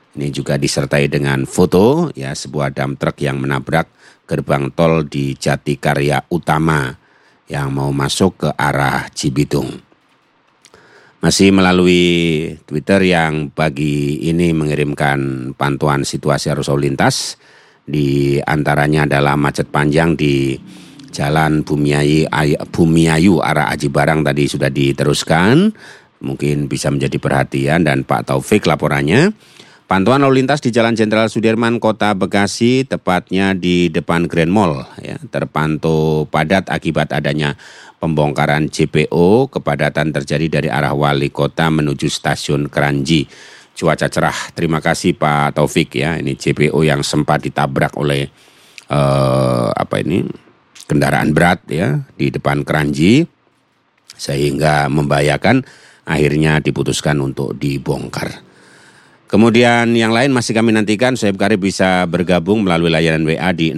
Ini juga disertai dengan foto ya sebuah dump truck yang menabrak gerbang tol di Jatikarya Utama yang mau masuk ke arah Cibitung. Masih melalui Twitter yang pagi ini mengirimkan pantauan situasi arus lalu lintas. Di antaranya adalah macet panjang di Jalan Bumiayu arah Aji Barang tadi sudah diteruskan. Mungkin bisa menjadi perhatian dan Pak Taufik laporannya. Pantauan lalu lintas di Jalan Jenderal Sudirman, Kota Bekasi, tepatnya di depan Grand Mall, ya, terpantau padat akibat adanya pembongkaran JPO. Kepadatan terjadi dari arah Wali Kota menuju Stasiun Kranji. Cuaca cerah, terima kasih Pak Taufik ya. Ini JPO yang sempat ditabrak oleh kendaraan berat ya di depan Kranji, sehingga membahayakan. Akhirnya diputuskan untuk dibongkar. Kemudian yang lain masih kami nantikan, Soeb Karib bisa bergabung melalui layanan WA di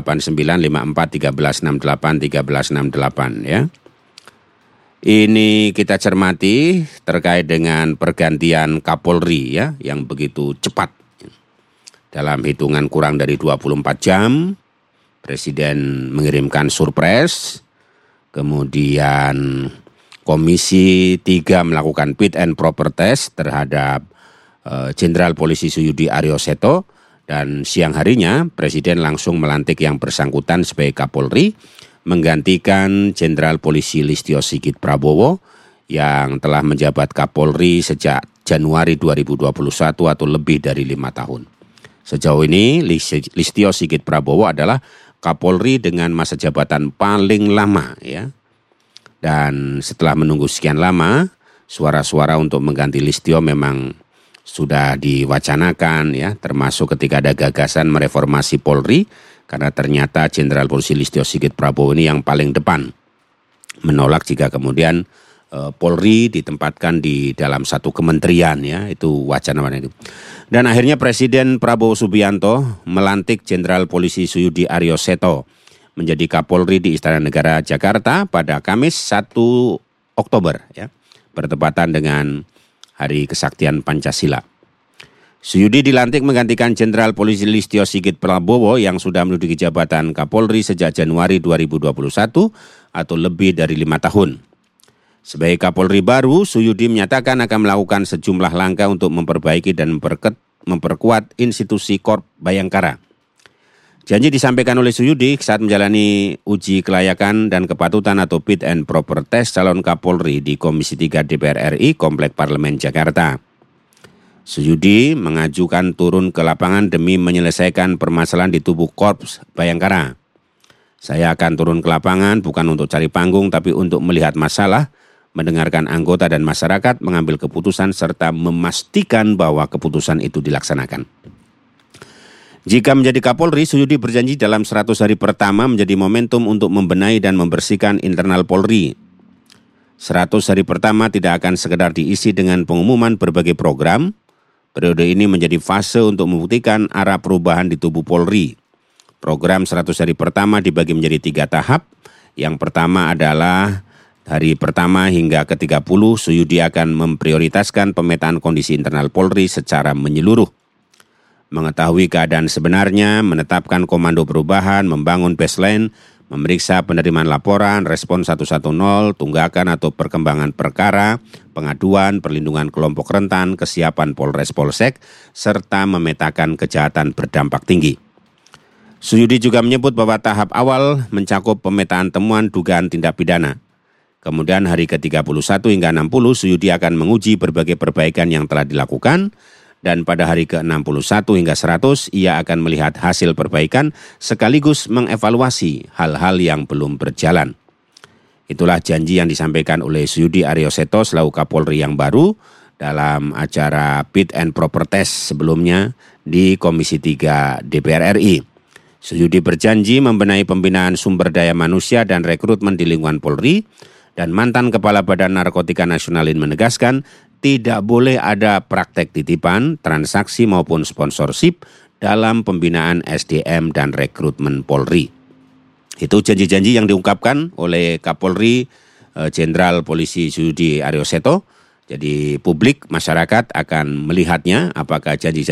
089541368 ya. Ini kita cermati terkait dengan pergantian Kapolri ya, yang begitu cepat. Dalam hitungan kurang dari 24 jam, Presiden mengirimkan surprise, kemudian Komisi 3 melakukan fit and proper test terhadap Jenderal Polisi Suyudi Aryo Seto, dan siang harinya Presiden langsung melantik yang bersangkutan sebagai Kapolri, menggantikan Jenderal Polisi Listio Sigit Prabowo yang telah menjabat Kapolri sejak Januari 2021 atau lebih dari 5 tahun. Sejauh ini Listio Sigit Prabowo adalah Kapolri dengan masa jabatan paling lama ya. Dan setelah menunggu sekian lama, suara-suara untuk mengganti Listio memang sudah diwacanakan ya, termasuk ketika ada gagasan mereformasi Polri, karena ternyata Jenderal Polisi Listio Sigit Prabowo ini yang paling depan menolak jika kemudian Polri ditempatkan di dalam satu kementerian ya, itu wacana itu. Dan akhirnya Presiden Prabowo Subianto melantik Jenderal Polisi Suyudi Aryo Seto menjadi Kapolri di Istana Negara Jakarta pada Kamis 1 Oktober ya, bertepatan dengan Hari Kesaktian Pancasila. Suyudi dilantik menggantikan Jenderal Polisi Listio Sigit Prabowo yang sudah menduduki jabatan Kapolri sejak Januari 2021 atau lebih dari 5 tahun. Sebagai Kapolri baru, Suyudi menyatakan akan melakukan sejumlah langkah untuk memperbaiki dan memperkuat institusi Korps Bayangkara. Janji disampaikan oleh Suyudi saat menjalani uji kelayakan dan kepatutan atau fit and proper test calon Kapolri di Komisi 3 DPR RI Komplek Parlemen Jakarta. Suyudi mengajukan turun ke lapangan demi menyelesaikan permasalahan di tubuh Korps Bayangkara. Saya akan turun ke lapangan bukan untuk cari panggung tapi untuk melihat masalah, mendengarkan anggota dan masyarakat, mengambil keputusan serta memastikan bahwa keputusan itu dilaksanakan. Jika menjadi Kapolri, Suyudi berjanji dalam 100 hari pertama menjadi momentum untuk membenahi dan membersihkan internal Polri. 100 hari pertama tidak akan sekedar diisi dengan pengumuman berbagai program. Periode ini menjadi fase untuk membuktikan arah perubahan di tubuh Polri. Program 100 hari pertama dibagi menjadi 3 tahap. Yang pertama adalah hari pertama hingga ke-30, Suyudi akan memprioritaskan pemetaan kondisi internal Polri secara menyeluruh. Mengetahui keadaan sebenarnya, menetapkan komando perubahan, membangun baseline, memeriksa penerimaan laporan, respon 110, tunggakan atau perkembangan perkara, pengaduan, perlindungan kelompok rentan, kesiapan Polres Polsek, serta memetakan kejahatan berdampak tinggi. Suyudi juga menyebut bahwa tahap awal mencakup pemetaan temuan dugaan tindak pidana. Kemudian hari ke-31 hingga 60, Suyudi akan menguji berbagai perbaikan yang telah dilakukan, dan pada hari ke-61 hingga 100, ia akan melihat hasil perbaikan sekaligus mengevaluasi hal-hal yang belum berjalan. Itulah janji yang disampaikan oleh Suyudi Aryo Seto selaku Kapolri yang baru dalam acara fit and proper test sebelumnya di Komisi 3 DPR RI. Suyudi berjanji membenahi pembinaan sumber daya manusia dan rekrutmen di lingkungan Polri, dan mantan Kepala Badan Narkotika Nasional ini menegaskan tidak boleh ada praktek titipan, transaksi maupun sponsorship dalam pembinaan SDM dan rekrutmen Polri. Itu janji-janji yang diungkapkan oleh Kapolri Jenderal Polisi Suyudi Aryo Seto. Jadi publik, masyarakat akan melihatnya apakah janji